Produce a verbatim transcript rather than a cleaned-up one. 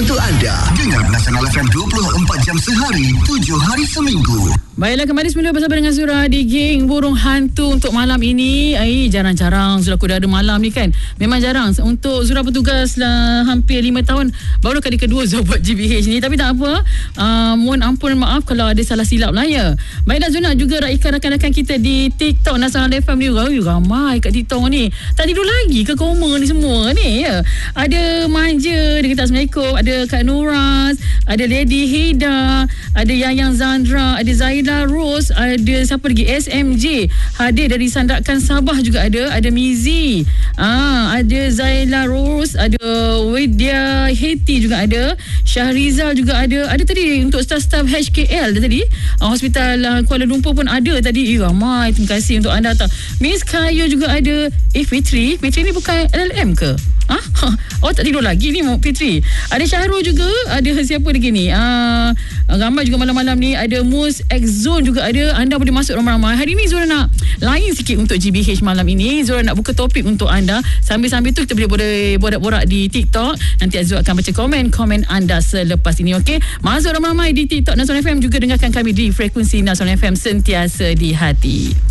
untuk anda. Dengar Nasional F M dua puluh empat jam sehari, tujuh hari seminggu. Baiklah, kembali semula bersama dengan Zura di Geng Burung Hantu untuk malam ini. Ay, jarang-jarang Zura kuda ada malam ni kan. Memang jarang. Untuk Zura bertugas lah hampir lima tahun. Baru kali kedua Zura buat G B H ni. Tapi tak apa. Uh, mohon ampun maaf kalau ada salah silap lah ya. Baiklah, Zura juga raikan rakan-rakan kita di TikTok Nasional F M ni. Ay, ramai kat TikTok ni. Tak tidur lagi ke koma ni semua ni ya. Ada Manja, dia kata Assalamualaikum. Ada Kak Nuras. Ada Lady Hida. Ada Yayang Zandra. Ada Zaida Rose, ada siapa lagi, S M J hadir dari Sandakan Sabah juga ada, ada Mizi, ah, ada Zaila Rose, ada Widya Heti juga ada, Syahrizal juga ada, ada tadi untuk staf-staf H K L tadi, ah, Hospital uh, Kuala Lumpur pun ada tadi. Eh, ramai, terima kasih untuk anda datang. Miss Kayo juga ada. Eh, Fitri, Fitri ni bukan L L M ke? Ah, oh, tak tidur lagi ni Fitri. Ada Syahrul juga, ada siapa lagi ni? Ah, ramai juga malam-malam ni. Ada Mus X-Zone juga ada. Anda boleh masuk ramai-ramai. Hari ni Zura nak lain sikit untuk G B H malam ini. Zura nak buka topik untuk anda. Sambil-sambil tu kita boleh, boleh borak-borak di TikTok. Nanti Zura akan baca komen-komen anda selepas ini, okey? Masuk ramai-ramai di TikTok Nasional F M, juga dengarkan kami di frekuensi Nasional F M, sentiasa di hati.